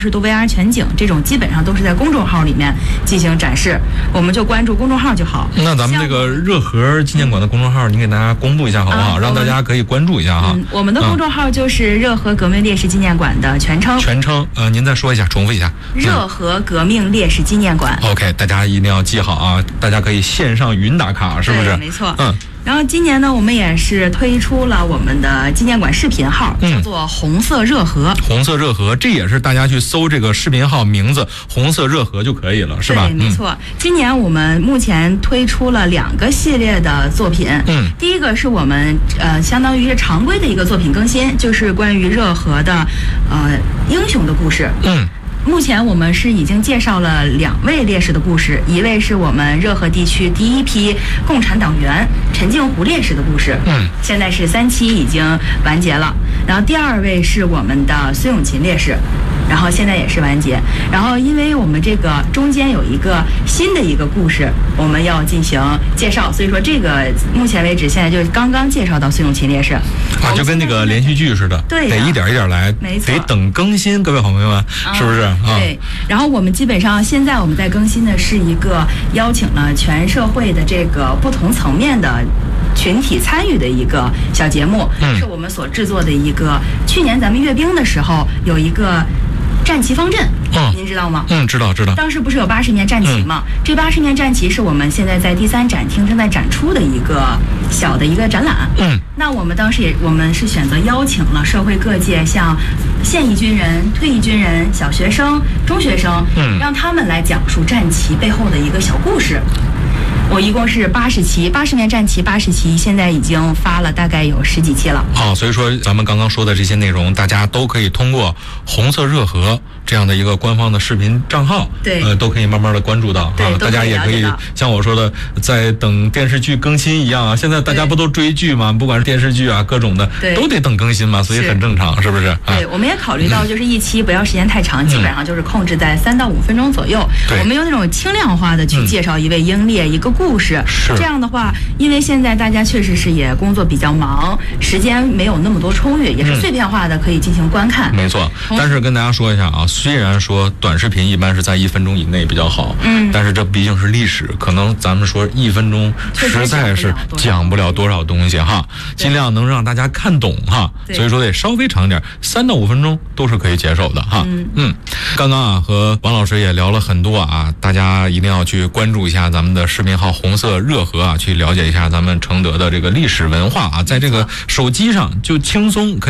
是读 VR 全景这种，基本上都是在公众号里面进行展示，我们就关注公众号就好。 那咱们这个热河纪念馆的公众号，你给大家公布一下好不好？让大家可以关注一下哈。 我们的公众号就是热河革命烈士纪念馆的全称。 全称，您再说一下，重复一下。 热河革命烈士纪念馆。 OK， 大家一定要记好啊！大家可以线上云打卡，是不是？ 对，没错。然后今年呢，我们也是推出了我们的纪念馆视频号，叫做红色热河。红色热河，这也是大家去搜这个视频号名字“红色热河”就可以了，是吧？ 对，没错。今年我们目前推出了2个系列的作品。第一个是我们相当于是常规的一个作品更新，就是关于热河的英雄的故事。目前我们是已经介绍了2位烈士的故事，一位是我们热河地区第一批共产党员陈静湖烈士的故事，现在是3期已经完结了。然后第2位是我们的孙永琴烈士，然后现在也是完结。然后因为我们这个中间有一个新的一个故事我们要进行介绍，所以说这个目前为止现在就刚刚介绍到孙永琴烈士啊，就跟那个连续剧似的， 对， 得一点一点来， 没错， 得等更新，各位好朋友们，是不是？ 对。然后我们基本上现在我们在更新的是一个邀请了全社会的这个不同层面的群体参与的一个小节目，是我们所制作的一个。去年咱们阅兵的时候有一个战旗方阵，您知道吗？ 知道。 当时不是有80年战旗吗？这80年战旗是我们现在在第3展厅正在展出的一个小的一个展览。那我们当时我们是选择邀请了社会各界，像现役军人、退役军人、小学生、中学生，让他们来讲述战旗背后的一个小故事。我一共是80期，80年战旗80期，现在已经发了大概有10几期了。 所以说咱们刚刚说的这些内容，大家都可以通过红色热河这样的一个官方的视频账号， 对， 都可以慢慢的关注到啊。大家也可以像我说的，在等电视剧更新一样啊。现在大家不都追剧吗？不管是电视剧啊，各种的都得等更新嘛，所以很正常，是不是？ 对，我们也考虑到就是一期不要时间太长，基本上就是控制在3到5分钟左右。我们用那种轻量化的去介绍一位英烈一个故事，这样的话，因为现在大家确实是也工作比较忙，时间没有那么多充裕，也是碎片化的可以进行观看。 没错，但是跟大家说一下啊，虽然说短视频一般是在1分钟以内比较好，但是这毕竟是历史，可能咱们说1分钟实在是讲不了多少东西哈，尽量能让大家看懂哈，所以说得稍微长一点，3到5分钟都是可以接受的哈。刚刚啊和王老师也聊了很多啊，大家一定要去关注一下咱们的视频号红色热河啊，去了解一下咱们承德的这个历史文化啊，在这个手机上就轻松可以